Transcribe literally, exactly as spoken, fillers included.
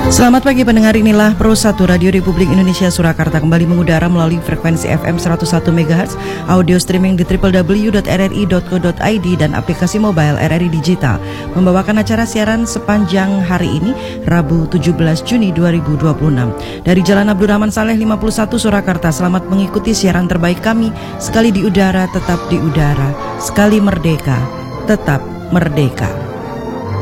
Selamat pagi pendengar, inilah Pro satu Radio Republik Indonesia Surakarta kembali mengudara melalui frekuensi F M seratus satu megahertz, audio streaming di w w w dot r r i dot co dot i d dan aplikasi mobile R R I Digital. Membawakan acara siaran sepanjang hari ini, Rabu tujuh belas Juni dua ribu dua puluh enam. Dari Jalan Abdurrahman Saleh lima puluh satu Surakarta, selamat mengikuti siaran terbaik kami. Sekali di udara, tetap di udara. Sekali merdeka, tetap merdeka.